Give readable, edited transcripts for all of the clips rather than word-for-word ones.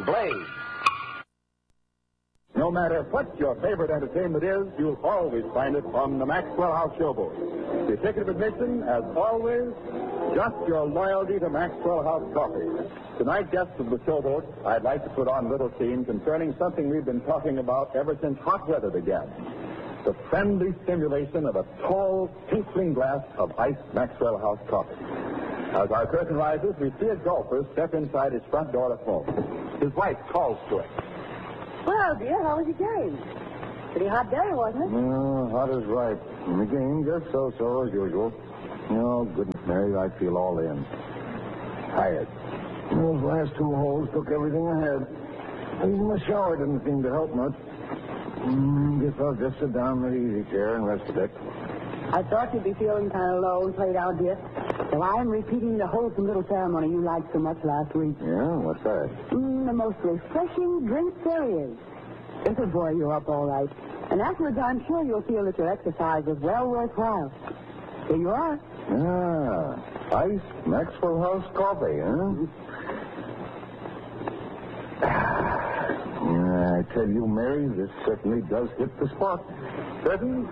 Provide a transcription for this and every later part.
Blaze. No matter what your favorite entertainment is, you'll always find it on the Maxwell House Showboat. The ticket of admission, as always, just your loyalty to Maxwell House Coffee. Tonight, guests of the Showboat, I'd like to put on a little scene concerning something we've been talking about ever since hot weather began. The friendly stimulation of a tall, tinkling glass of iced Maxwell House coffee. As our curtain rises, we see a golfer step inside his front door at home. His wife calls to him. Well, dear, how was your game? Pretty hot day, wasn't it? Hot as right. And the game just so as usual. Oh, goodness, Mary, I feel all in. Tired. Those last two holes took everything I had. Even the shower didn't seem to help much. Guess I'll just sit down in the easy chair and rest a bit. I thought you'd be feeling kind of low and played out, dear. So I'm repeating the wholesome little ceremony you liked so much last week. Yeah? What's that? The most refreshing drink there is. It'll buoy you up all right. And afterwards, I'm sure you'll feel that your exercise was well worthwhile. Here you are. Iced Maxwell House coffee, huh? I tell you, Mary, this certainly does hit the spot. Certain?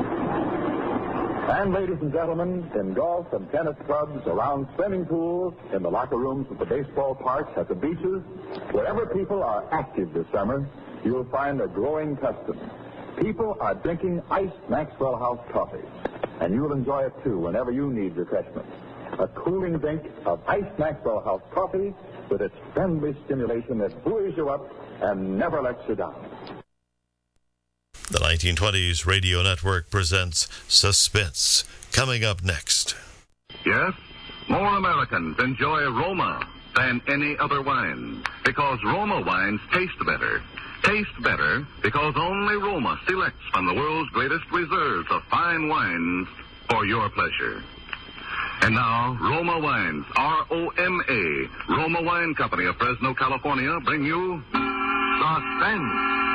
And ladies and gentlemen, in golf and tennis clubs, around swimming pools, in the locker rooms at the baseball parks, at the beaches, wherever people are active this summer, you'll find a growing custom. People are drinking iced Maxwell House coffee. And you'll enjoy it, too, whenever you need refreshment. A cooling drink of iced Maxwell House coffee with its friendly stimulation that buoys you up and never lets you down. The 1920s Radio Network presents Suspense. Coming up next. Yes, more Americans enjoy Roma than any other wine because Roma wines taste better. Taste better because only Roma selects from the world's greatest reserves of fine wines for your pleasure. And now, Roma Wines, R-O-M-A, Roma Wine Company of Fresno, California, bring you Suspense.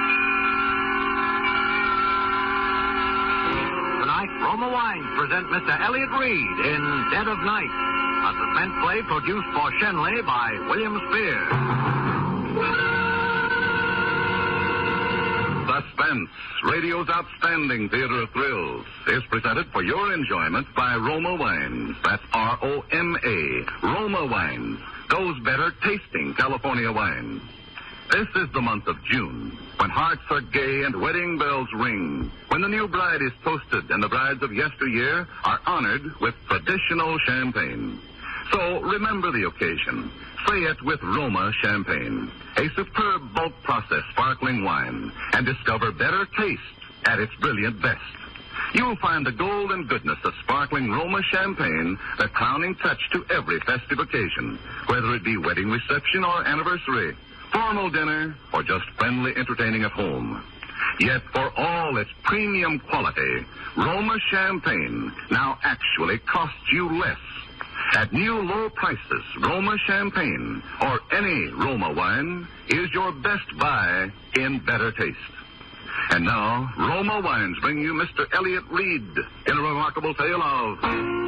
Tonight, Roma Wines present Mr. Elliott Reed in Dead of Night, a suspense play produced for Shenley by William Spears. Suspense, radio's outstanding theater of thrills, is presented for your enjoyment by Roma Wines. That's R-O-M-A, Roma Wines. Those better tasting California wines. This is the month of June, when hearts are gay and wedding bells ring, when the new bride is toasted and the brides of yesteryear are honored with traditional champagne. So remember the occasion. Say it with Roma Champagne, a superb bulk process sparkling wine, and discover better taste at its brilliant best. You'll find the golden goodness of sparkling Roma Champagne the crowning touch to every festive occasion, whether it be wedding reception or anniversary, formal dinner, or just friendly entertaining at home. Yet for all its premium quality, Roma Champagne now actually costs you less. At new low prices, Roma Champagne, or any Roma wine, is your best buy in better taste. And now, Roma Wines bring you Mr. Elliott Reed in a remarkable tale of